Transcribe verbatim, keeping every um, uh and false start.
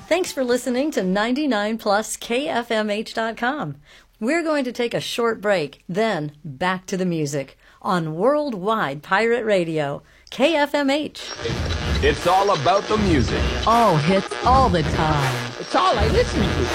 Thanks for listening to ninety-nine plus K F M H dot com. We're going to take a short break, then back to the music on Worldwide Pirate Radio, K F M H. It's all about the music. All hits all the time. It's all I listen to.